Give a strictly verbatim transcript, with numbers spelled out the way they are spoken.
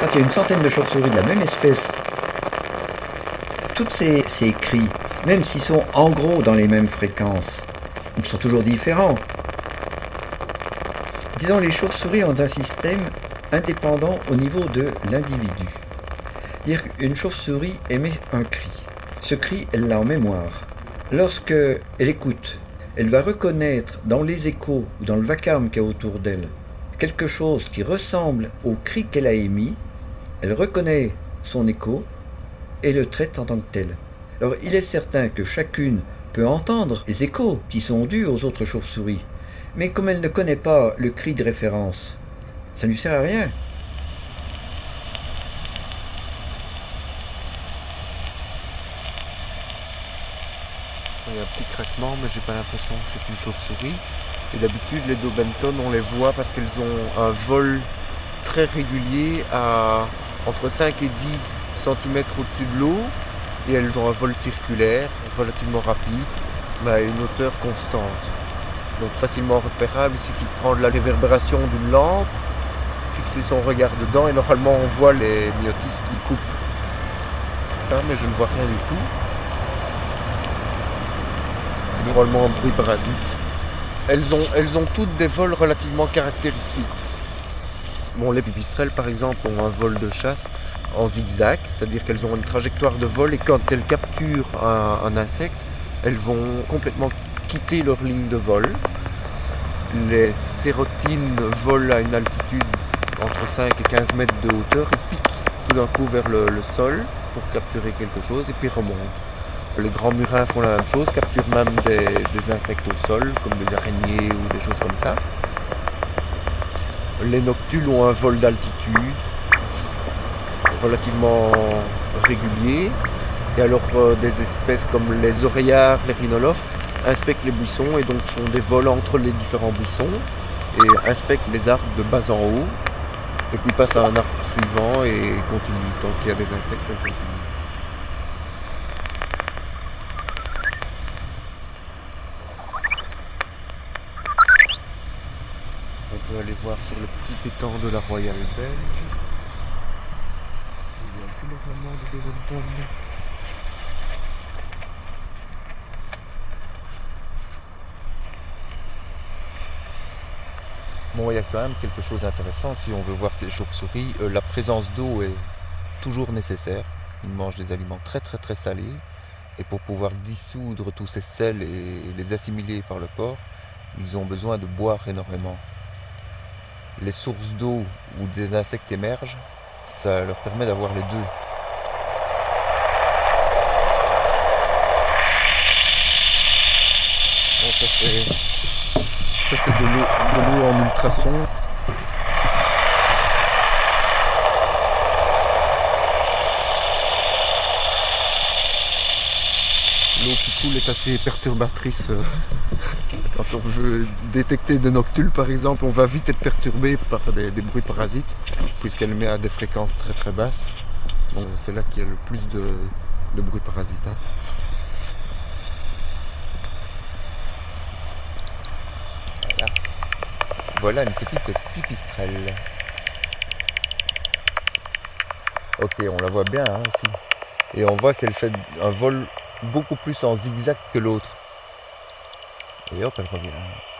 quand il y a une centaine de chauves-souris de la même espèce, tous ces, ces cris, même s'ils sont en gros dans les mêmes fréquences, ils sont toujours différents. Disons, les chauves-souris ont un système indépendant au niveau de l'individu. Dire qu'une chauve-souris émet un cri. Ce cri, elle l'a en mémoire. Lorsque elle écoute, elle va reconnaître dans les échos ou dans le vacarme qu'il y a autour d'elle quelque chose qui ressemble au cri qu'elle a émis. Elle reconnaît son écho et le traite en tant que tel. Alors, il est certain que chacune peut entendre les échos qui sont dus aux autres chauves-souris, mais comme elle ne connaît pas le cri de référence, ça ne lui sert à rien. Il y a un petit craquement, mais j'ai pas l'impression que c'est une chauve-souris. Et d'habitude, les Daubenton, on les voit parce qu'elles ont un vol très régulier à entre cinq et dix centimètres au-dessus de l'eau. Et elles ont un vol circulaire, relativement rapide, mais à une hauteur constante. Donc facilement repérable, il suffit de prendre la réverbération d'une lampe, fixer son regard dedans et normalement on voit les myotis qui coupent. Ça, mais je ne vois rien du tout. C'est probablement un bruit parasite. Elles ont, elles ont toutes des vols relativement caractéristiques. Bon, les pipistrelles par exemple ont un vol de chasse en zigzag, c'est-à-dire qu'elles ont une trajectoire de vol et quand elles capturent un, un insecte, elles vont complètement quitter leur ligne de vol. Les sérotines volent à une altitude entre cinq et quinze mètres de hauteur et piquent tout d'un coup vers le, le sol pour capturer quelque chose et puis remontent. Les grands murins font la même chose, capturent même des, des insectes au sol, comme des araignées ou des choses comme ça. Les noctules ont un vol d'altitude relativement régulier. Et alors euh, des espèces comme les oreillards, les rhinolophes, inspectent les buissons et donc font des vols entre les différents buissons et inspectent les arbres de bas en haut. Et puis passent à un arbre suivant et continuent. Tant qu'il y a des insectes, on continue. On peut aller voir sur le petit étang de la Royale Belge. Il y a plus normalement de Daubenton. Bon, il y a quand même quelque chose d'intéressant si on veut voir des chauves-souris. Euh, la présence d'eau est toujours nécessaire. Ils mangent des aliments très très très salés. Et pour pouvoir dissoudre tous ces sels et les assimiler par le corps, ils ont besoin de boire énormément. Les sources d'eau où des insectes émergent, ça leur permet d'avoir les deux. Bon, ça c'est, ça c'est de l'eau, de l'eau en ultrason. L'eau qui coule est assez perturbatrice. Quand on veut détecter des noctules par exemple, on va vite être perturbé par des, des bruits parasites, puisqu'elle met à des fréquences très très basses. Donc c'est là qu'il y a le plus de, de bruits parasites. Hein. Voilà. Voilà une petite pipistrelle. Ok, on la voit bien hein, aussi. Et on voit qu'elle fait un vol beaucoup plus en zigzag que l'autre. Et hop, elle revient.